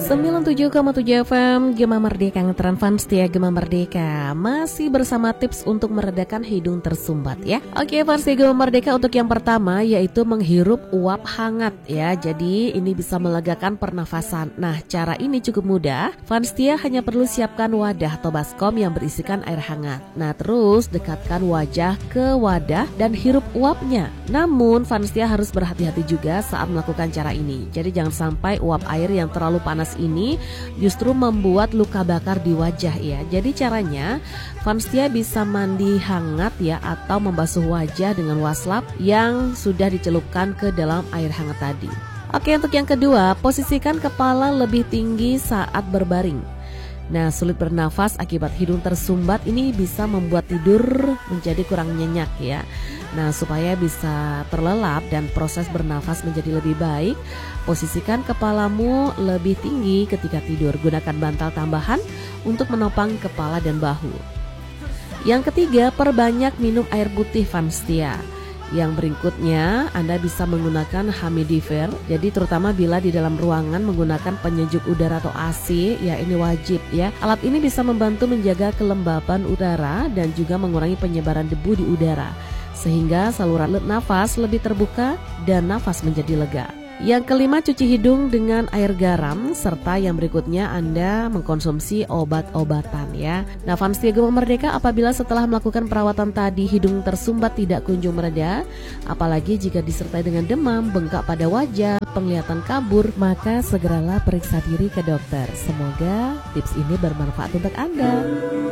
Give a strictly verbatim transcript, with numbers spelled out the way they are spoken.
sembilan puluh tujuh koma tujuh F M Gema Merdeka Ngetren Fans Setia Gema Merdeka. Masih bersama tips untuk meredakan hidung tersumbat ya. Oke Fans Setia Gema Merdeka, untuk yang pertama yaitu menghirup uap hangat ya. Jadi ini bisa melegakan pernafasan. Nah cara ini cukup mudah. Fans Setia hanya perlu siapkan wadah atau baskom yang berisikan air hangat. Nah terus dekatkan wajah ke wadah dan hirup uapnya. Namun Fans Setia harus berhati-hati juga saat melakukan cara ini. Jadi jangan sampai uap air yang terlalu panas ini justru membuat luka bakar di wajah ya. Jadi caranya Fans Setia bisa mandi hangat ya, atau membasuh wajah dengan waslap yang sudah dicelupkan ke dalam air hangat tadi. Oke, untuk yang kedua, posisikan kepala lebih tinggi saat berbaring. Nah, sulit bernafas akibat hidung tersumbat ini bisa membuat tidur menjadi kurang nyenyak ya. Nah, supaya bisa terlelap dan proses bernafas menjadi lebih baik, posisikan kepalamu lebih tinggi ketika tidur. Gunakan bantal tambahan untuk menopang kepala dan bahu. Yang ketiga, perbanyak minum air putih Fans Setia. Yang berikutnya, Anda bisa menggunakan humidifier. Jadi terutama bila di dalam ruangan menggunakan penyejuk udara atau A C, ya ini wajib ya. Alat ini bisa membantu menjaga kelembaban udara dan juga mengurangi penyebaran debu di udara, sehingga saluran nafas lebih terbuka dan nafas menjadi lega. Yang kelima, cuci hidung dengan air garam, serta yang berikutnya Anda mengkonsumsi obat-obatan ya. Nah Fans Setia Gema Merdeka, apabila setelah melakukan perawatan tadi hidung tersumbat tidak kunjung mereda, apalagi jika disertai dengan demam, bengkak pada wajah, penglihatan kabur, maka segeralah periksa diri ke dokter. Semoga tips ini bermanfaat untuk Anda.